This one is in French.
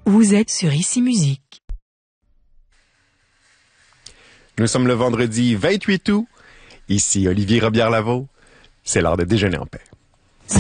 Vous êtes sur Ici Musique. Nous sommes le vendredi 28 août. Ici Olivier Robillard-Lavaux. C'est l'heure de déjeuner en paix.